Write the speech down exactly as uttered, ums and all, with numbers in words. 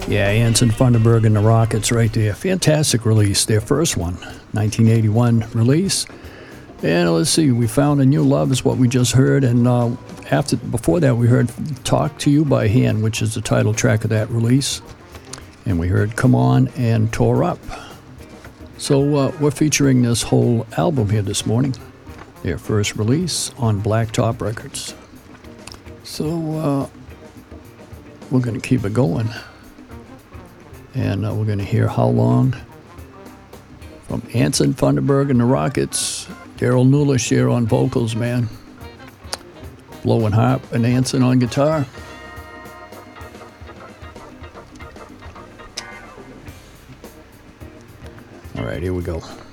Yeah, Anson Funderburg and the Rockets right there. Fantastic release, their first one, nineteen eighty-one release. And let's see, We Found a New Love is what we just heard. And uh, after before that, we heard Talk to You by Hand, which is the title track of that release. And we heard Come On and Tore Up. So uh, we're featuring this whole album here this morning, their first release on Blacktop Records. So uh, we're going to keep it going. And uh, we're going to hear How Long from Anson Funderburg and the Rockets. Daryl Newlish here on vocals, man. Blowing harp and Anson on guitar. All right, here we go.